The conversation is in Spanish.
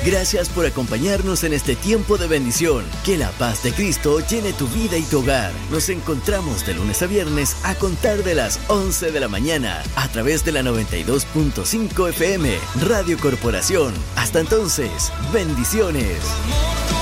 Gracias por acompañarnos en este tiempo de bendición. Que la paz de Cristo llene tu vida y tu hogar. Nos encontramos de lunes a viernes a contar de las 11 de la mañana a través de la 92.5 FM, Radio Corporación. Hasta entonces, bendiciones.